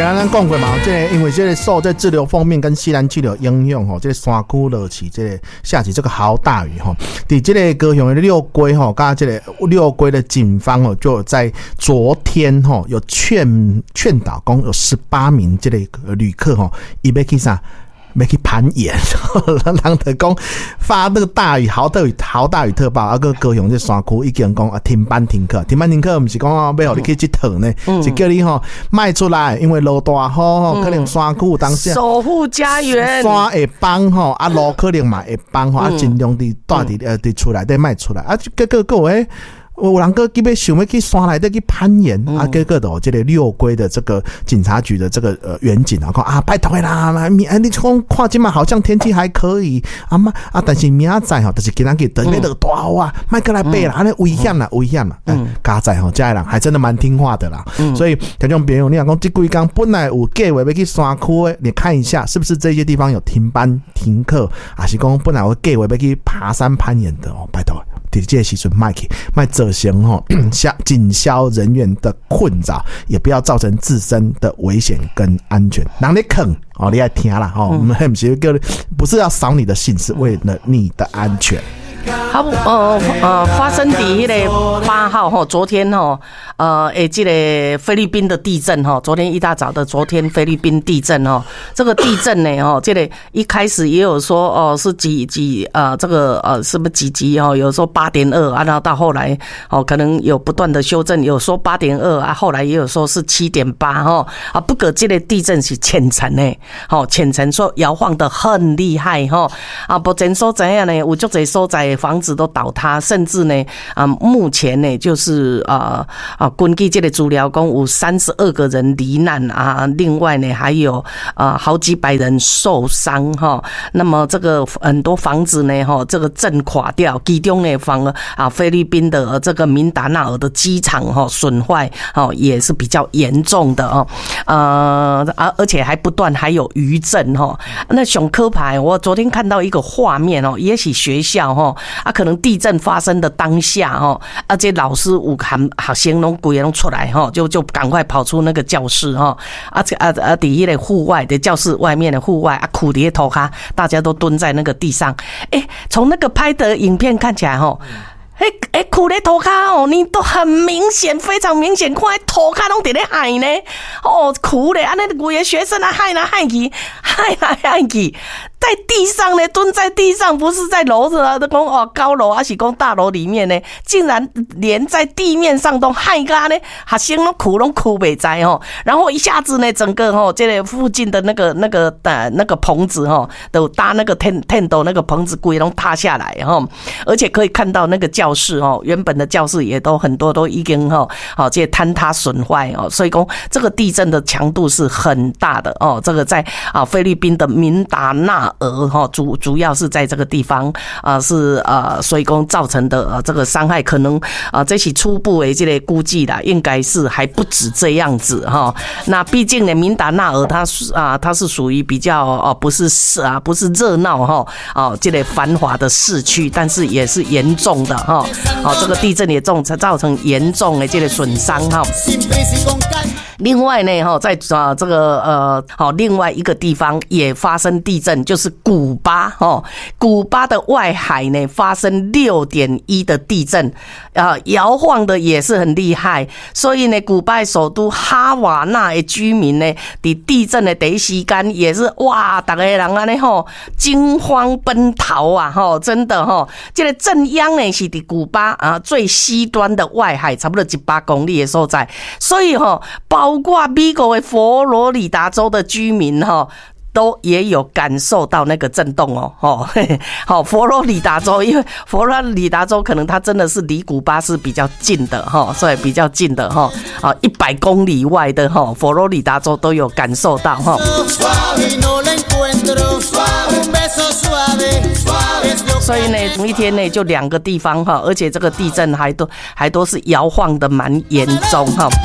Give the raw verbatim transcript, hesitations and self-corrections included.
刚刚讲过嘛，这个因为这个受这滞留锋面跟西南气流影响吼，这个山区落起这个下起这个豪大雨吼。伫这个高雄的六龟吼，加这个六龟的警方哦，就在昨天吼有劝劝导，讲有十八名这个旅客吼，伊要去啥？要去攀岩，人就讲发那个大雨豪大雨豪大雨特报，啊个高雄这山区已经讲啊停班停课，停班停课不是讲要互你去佚佗呢，嗯、是叫你吼卖出来，因为落大雨吼，可能山区当时守护家园， 山会崩吼，啊路可能嘛会崩吼，啊尽量伫带伫呃伫厝内底卖出来，啊结果个诶。有人个基本想要去山内底去攀岩、嗯、啊，结果的这个六龟的这个警察局的这个呃员警啊，讲啊拜托啦，啊你讲看今嘛好像天气还可以啊嘛啊，但是明仔载吼，就是今仔日特别落大雨啊，莫过来爬啦，安尼危险啦，危险啦，嗯，加载吼，这人还真的蛮听话的啦，嗯、所以听众朋友，你讲讲这几天本来有计划要去山区的，你看一下是不是这些地方有停班停课，还是讲本来有计划要去爬山攀岩的哦，拜托。伫这个时阵卖去卖造成吼警消人员的困扰，也不要造成自身的危险跟安全。人咧坑哦，你爱听啦吼，我们不是叫不是要扫你的兴，是为了你的安全。 好，呃呃，发生伫迄个八号吼，昨天吼，呃，诶，这个菲律宾的地震吼，昨天一大早的，昨天菲律宾地震吼，这个地震呢吼，这个一开始也有说哦是几几呃这个呃什么几级哦，有说八点二啊，然后到后来哦可能有不断的修正，有说八点二啊，后来也有说是七点八哈啊，不过这个地震是浅层呢，吼浅层说摇晃得很厉害哈啊，目前所知影呢，有足侪所在。房子都倒塌，甚至呢，啊、呃，目前呢，就是啊啊，根据这个资料讲，有三十二个人罹难啊，另外呢，还有啊、呃、好几百人受伤哈。那么这个很多房子呢，哈，这个震垮掉，其中呢，房啊菲律宾的这个明达纳尔的机场哈损坏哦也是比较严重的哦，呃，而而且还不断还有余震哈。那熊科牌，我昨天看到一个画面哦，也许学校哈。啊，可能地震发生的当下哈，啊，这老师有含学生拢规个拢出来哈，就就赶快跑出那个教室哈，啊啊啊！伫迄个户外的教室外面的户外啊，苦伫涂骹，大家都蹲在那个地上。哎，从那个拍的影片看起来哈。哎哎，苦咧涂骹哦，你都很明显，非常明显，看涂骹拢伫咧海呢。哦，苦咧，安尼有个学生啊，害来害去，害来害去。在地上呢，蹲在地上，不是在楼子啊，都讲哦高楼还是讲大楼里面呢，竟然连在地面上都害个呢，学生拢苦拢苦袂知哦，然后一下子呢，整个哦，这个附近的那个那个呃那个棚子哦，都搭那个 tent tent 那个棚子规拢塌下来哈，而且可以看到那个教室哦，原本的教室也都很多都已经哈，好这坍塌损坏哦，所以讲这个地震的强度是很大的哦，这个在啊菲律宾的明达纳。而哈主主要是在这个地方啊、呃、是呃所以讲造成的呃这个伤害可能啊、呃、这是初步的这个估计啦，应该是还不止这样子哈。那毕竟呢，明达纳尔它啊它是属于比较哦不是是啊不是热闹哈哦这个繁华的市区，但是也是严重的哈。哦这个地震也重造成严重的这个损伤哈。另外呢哈在啊这个呃好另外一个地方也发生地震，就是古巴哦，古巴的外海呢发生六点一的地震，啊，摇晃的也是很厉害，所以呢，古巴首都哈瓦那的居民呢，在地震的第一时间也是哇，大家人安尼吼惊慌奔逃啊，吼，真的吼，这个震央呢是在古巴啊最西端的外海，差不多一百公里的所在，所以吼，包括美国的佛罗里达州的居民吼。都也有感受到那个震动哦，哦，好，佛罗里达州，因为佛罗里达州可能它真的是离古巴是比较近的哈，所以比较近的哈，啊，一百公里外的哈，佛罗里达州都有感受到哈。所以呢，同一天呢，就两个地方哈，而且这个地震还都还都是摇晃的蛮严重哈。